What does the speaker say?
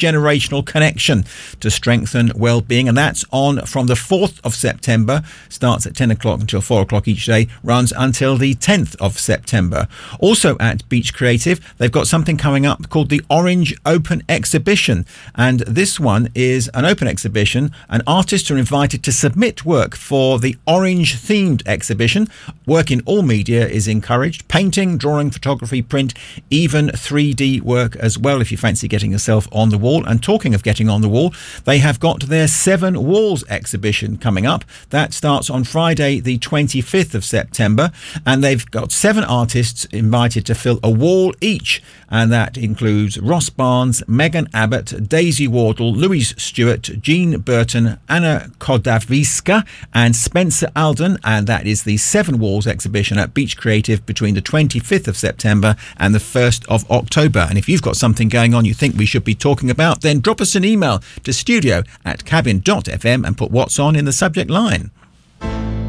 intergenerational connection to strengthen well-being. And that's on from the 4th of September, starts at 10 o'clock until 4 o'clock each day, runs until the 10th of September. Also at Beach Creative, they've got something coming up called the Orange Open Exhibition. And this one is an open exhibition, and artists are invited to submit work for the orange themed exhibition. Work in all media is encouraged: painting, drawing, photography, print, even 3D work as well, if you fancy getting yourself on the wall. And talking of getting on the wall, they have got their 7 Walls exhibition coming up. That starts on Friday the 25th of September, and they've got 7 artists invited to fill a wall each, and that includes Ross Barnes, Megan Abbott, Daisy Wardle, Louise Stewart, Jean Burton, Anna Kodawiska and Spencer Alden. And that is the 7 Walls exhibition at Beach Creative between the 25th of September and the 1st of October. And if you've got something going on you think we should be talking about, then drop us an email to studio@cabin.fm and put what's on in the subject line.